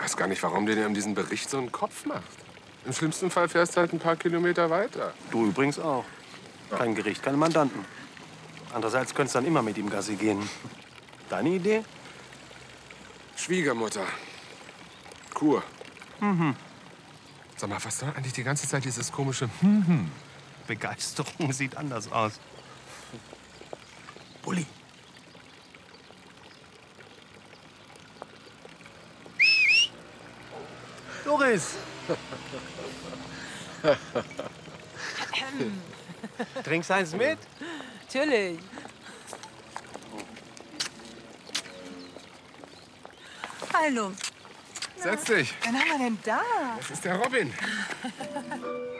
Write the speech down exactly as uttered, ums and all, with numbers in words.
weiß gar nicht, warum der dir in diesem Bericht so einen Kopf macht. Im schlimmsten Fall fährst du halt ein paar Kilometer weiter. Du übrigens auch. Kein Gericht, keine Mandanten. Andererseits könntest du dann immer mit ihm Gassi gehen. Deine Idee? Schwiegermutter. Kur. Mhm. Sag mal, was soll eigentlich die ganze Zeit dieses komische hm Begeisterung sieht anders aus. Bulli. Doris! Trinkst eins mit? Natürlich. Hallo. Setz dich. Wen haben wir denn da? Das ist der Robin.